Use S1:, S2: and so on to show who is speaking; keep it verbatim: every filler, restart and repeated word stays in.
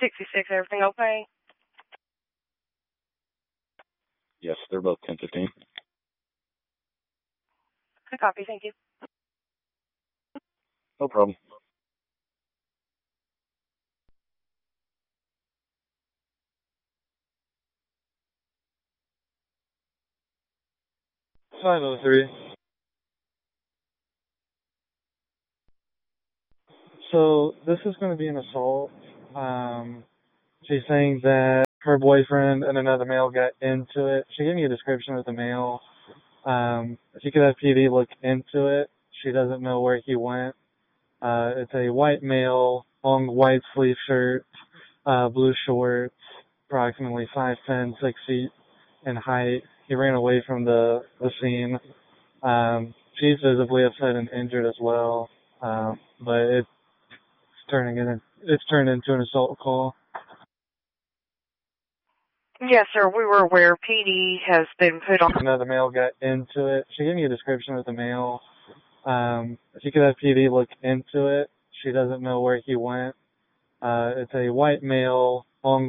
S1: sixty-six, everything okay?
S2: Yes, they're both ten fifteen.
S1: I copy, thank you.
S2: No problem.
S3: five oh three. So this is going to be an assault. Um, she's saying that her boyfriend and another male got into it. She gave me a description of the male. Um, if you could have P D look into it, she doesn't know where he went. Uh, it's a white male, long white sleeve shirt, uh, blue shorts, approximately five ten, six feet in height. He ran away from the, the scene. Um, she's visibly upset and injured as well. Um, but it's turning in, it's turned into an assault call.
S1: Yes, sir, we were aware P D has been put on.
S3: Another male got into it. She gave me a description of the male. Um, if you could have P D look into it, she doesn't know where he went. Uh, it's a white male, long